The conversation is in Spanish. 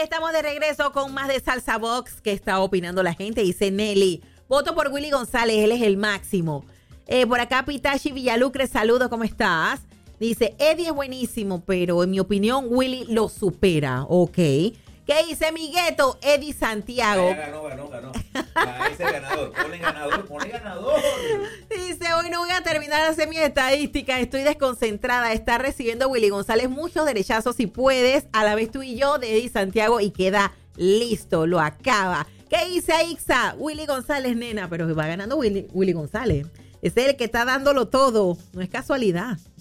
Estamos de regreso con más de Salsa Box que está opinando la gente. Dice Nelly, voto por Willy González, él es el máximo. Por acá Pitachi Villalucre, saludos, ¿cómo estás? Dice, Eddie es buenísimo, pero en mi opinión Willy lo supera. Ok. ¿Qué dice Migueto? Eddie Santiago. Ya ganó. Ya ese ganador. Ponle ganador. Dice, hoy no voy a terminar de hacer mis estadísticas, estoy desconcentrada. Está recibiendo Willy González muchos derechazos, si puedes, a la vez tú y yo, de Eddie Santiago, y queda listo, lo acaba. ¿Qué dice Aixa? Willy González, nena, pero va ganando Willy González. Es el que está dándolo todo, no es casualidad.